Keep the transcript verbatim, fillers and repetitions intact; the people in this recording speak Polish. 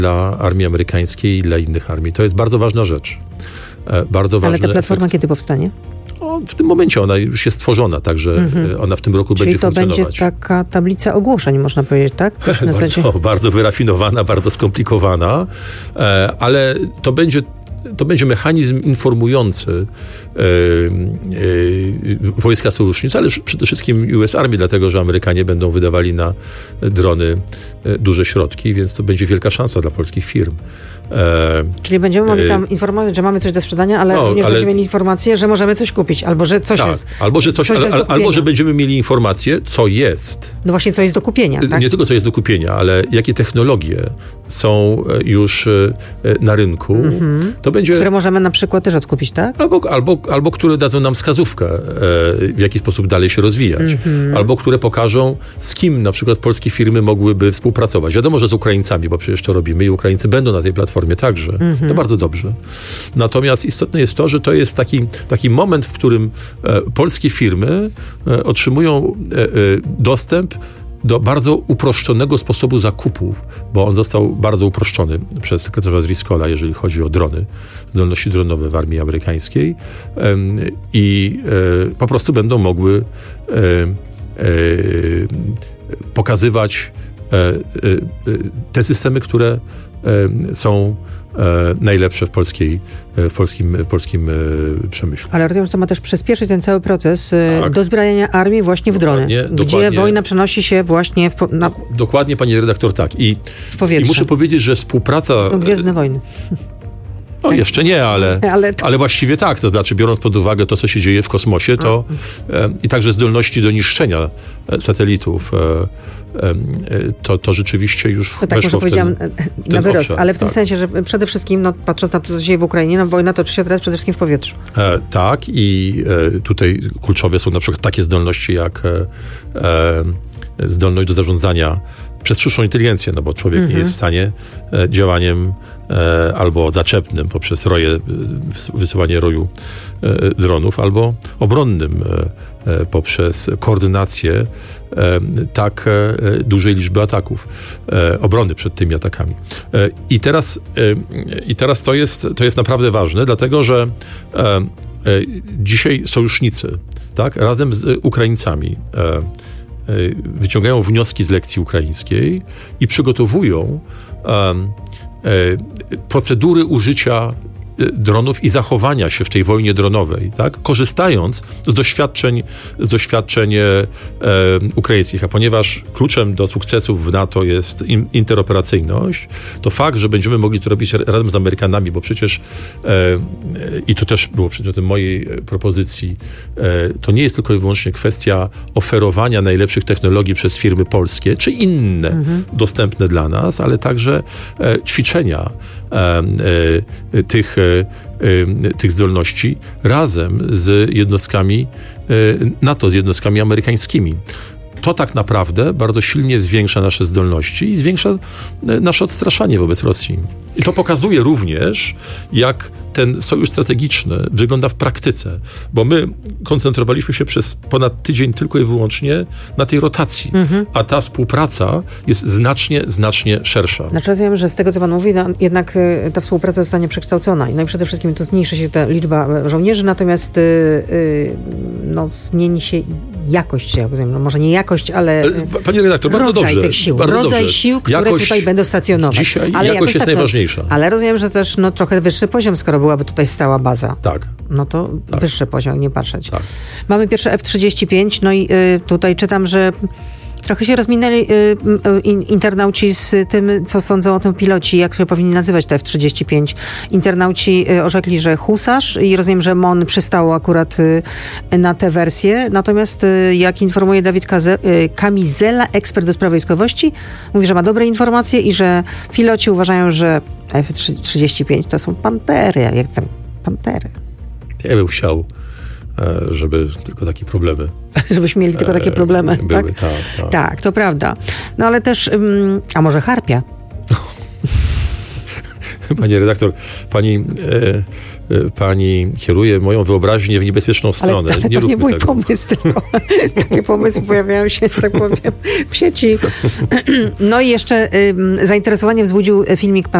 dla armii amerykańskiej i dla innych armii. To jest bardzo ważna rzecz. Bardzo ważny Ale ta platforma efekt. kiedy powstanie? O, w tym momencie ona już jest stworzona, także mhm. ona w tym roku Czyli będzie to funkcjonować. będzie taka tablica ogłoszeń, można powiedzieć, tak? Coś na zasadzie... bardzo, bardzo wyrafinowana, bardzo skomplikowana, ale to będzie To będzie mechanizm informujący e, e, wojska sojusznicze, ale przede wszystkim U S Army, dlatego że Amerykanie będą wydawali na drony e, duże środki, więc to będzie wielka szansa dla polskich firm. E, Czyli będziemy mogli tam informować, że mamy coś do sprzedania, ale no, również ale... będziemy mieli informację, że możemy coś kupić, albo że coś tak, jest... Albo że, coś, coś al, albo że będziemy mieli informację, co jest. No właśnie, co jest do kupienia, tak? Nie tylko co jest do kupienia, ale jakie technologie są już na rynku. Mm-hmm. To będzie... Które możemy na przykład też odkupić, tak? Albo, albo, albo które dadzą nam wskazówkę, w jaki sposób dalej się rozwijać. Mm-hmm. Albo które pokażą, z kim na przykład polskie firmy mogłyby współpracować. Wiadomo, że z Ukraińcami, bo przecież to robimy i Ukraińcy będą na tej platformie także. Mm-hmm. To bardzo dobrze. Natomiast istotne jest to, że to jest taki, taki moment, w którym e, polskie firmy e, otrzymują e, e, dostęp do bardzo uproszczonego sposobu zakupu, bo on został bardzo uproszczony przez sekretarza Driscolla, jeżeli chodzi o drony, zdolności dronowe w armii amerykańskiej i po prostu będą mogły pokazywać te systemy, które są najlepsze w, polskiej, w, polskim, w polskim przemyśle. Ale rozumiem, że to ma też przyspieszyć ten cały proces tak. dozbrajania armii właśnie w drony, dokładnie, gdzie dokładnie, wojna przenosi się właśnie w... Na... Dokładnie, pani redaktor, tak. I, w powietrze. I muszę powiedzieć, że współpraca... Są Gwiezdne Wojny. No tak. Jeszcze nie, ale, ale, to... ale właściwie tak. To znaczy, biorąc pod uwagę to, co się dzieje w kosmosie, to e, i także zdolności do niszczenia satelitów, e, e, to, to rzeczywiście już to tak, weszło może w ten, powiedziałam w ten na wyrost, obszar, ale w tym tak. sensie, że przede wszystkim, no, patrząc na to, co się dzieje w Ukrainie, no, wojna toczy się teraz przede wszystkim w powietrzu. E, tak i e, tutaj kluczowe są na przykład takie zdolności jak e, e, zdolność do zarządzania przez sztuczną inteligencję, no bo człowiek mm-hmm. nie jest w stanie e, działaniem e, albo zaczepnym poprzez roje, wysyłanie roju e, dronów, albo obronnym e, e, poprzez koordynację e, tak e, dużej liczby ataków, e, obrony przed tymi atakami. E, I teraz, e, i teraz to jest, to jest naprawdę ważne, dlatego że e, e, dzisiaj sojusznicy, tak, razem z Ukraińcami e, wyciągają wnioski z lekcji ukraińskiej i przygotowują um, e, procedury użycia dronów i zachowania się w tej wojnie dronowej, tak? Korzystając z doświadczeń, z doświadczeń e, ukraińskich. A ponieważ kluczem do sukcesów w NATO jest in, interoperacyjność, to fakt, że będziemy mogli to robić razem z Amerykanami, bo przecież e, i to też było przedmiotem mojej propozycji, e, to nie jest tylko i wyłącznie kwestia oferowania najlepszych technologii przez firmy polskie, czy inne mhm. dostępne dla nas, ale także e, ćwiczenia e, e, tych tych zdolności razem z jednostkami NATO, z jednostkami amerykańskimi. To tak naprawdę bardzo silnie zwiększa nasze zdolności i zwiększa nasze odstraszanie wobec Rosji. I to pokazuje również, jak ten sojusz strategiczny wygląda w praktyce, bo my koncentrowaliśmy się przez ponad tydzień tylko i wyłącznie na tej rotacji, mhm. a ta współpraca jest znacznie, znacznie szersza. Znaczy wiem, że z tego, co pan mówi, no, jednak y, ta współpraca zostanie przekształcona i no i przede wszystkim to zmniejszy się ta liczba żołnierzy, natomiast y, y, no, zmieni się jakość, ja rozumiem, no, może nie jakość, ale Pani redaktor, bardzo rodzaj dobrze. tych sił, bardzo rodzaj dobrze. sił, które jakość, tutaj będą stacjonować. Dzisiaj ale jakość jakoś jest tak, najważniejsza. To, ale rozumiem, że też no, trochę wyższy poziom, skoro byłaby tutaj stała baza. Tak. No to tak. wyższy poziom, nie patrzeć. Tak. Mamy pierwsze F trzydzieści pięć, no i y, tutaj czytam, że trochę się rozminęli y, y, internauci z tym, co sądzą o tym piloci, jak się powinni nazywać te F trzydzieści pięć. Internauci y, orzekli, że husarz i rozumiem, że M O N przystało akurat y, na tę wersję. Natomiast y, jak informuje Dawid Kaze, y, Kamizela, ekspert do spraw wojskowości, mówi, że ma dobre informacje i że piloci uważają, że F trzydzieści pięć to są pantery. Jak tam pantery. Ja bym chciał, żeby tylko takie problemy. Żebyśmy mieli tylko takie problemy. Były, tak? Tak, tak. tak, to prawda. No ale też, um, a może harpia? Pani redaktor, pani, e, e, pani kieruje moją wyobraźnię w niebezpieczną stronę. Ale, ale nie to nie mój tego. pomysł, tylko takie pomysły pojawiają się, że tak powiem, w sieci. No i jeszcze y, zainteresowanie wzbudził filmik pana